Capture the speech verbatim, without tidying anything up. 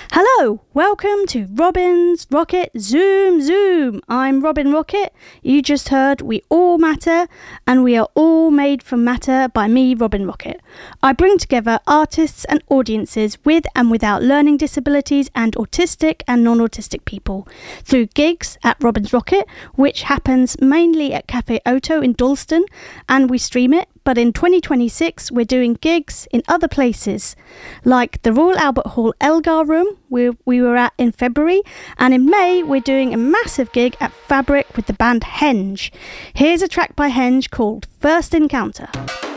Hello, welcome to Robin's Rocket Zoom Zoom. I'm Robin Rocket. You just heard We All Matter, and we are all made from matter by me, Robin Rocket. I bring together artists and audiences with and without learning disabilities and autistic and non-autistic people through gigs at Robin's Rocket, which happens mainly at Cafe Oto in Dalston, and we stream it. But in twenty twenty-six, we're doing gigs in other places, like the Royal Albert Hall Elgar Room, where we were at in February, and in May, we're doing a massive gig at Fabric with the band Henge. Here's a track by Henge called First Encounter.